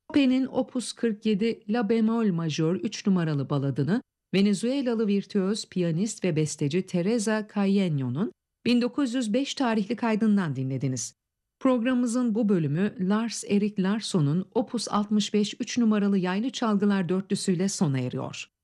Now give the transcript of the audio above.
Chopin'in Opus 47 La bemol majör 3 numaralı baladını Venezuelalı virtüöz piyanist ve besteci Teresa Cayeno'nun 1905 tarihli kaydından dinlediniz. Programımızın bu bölümü Lars Erik Larsson'un Opus 65 3 numaralı yaylı çalgılar dörtlüsüyle sona eriyor.